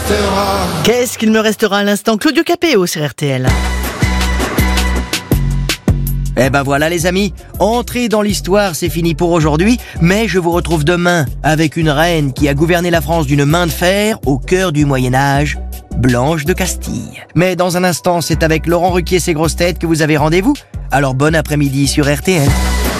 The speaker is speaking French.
restera. Qu'est-ce qu'il me restera à l'instant? Claudio Capéo sur RTL. Eh ben voilà les amis, entrer dans l'histoire c'est fini pour aujourd'hui, mais je vous retrouve demain avec une reine qui a gouverné la France d'une main de fer au cœur du Moyen-Âge, Blanche de Castille. Mais dans un instant, c'est avec Laurent Ruquier et ses grosses têtes que vous avez rendez-vous. Alors bon après-midi sur RTL.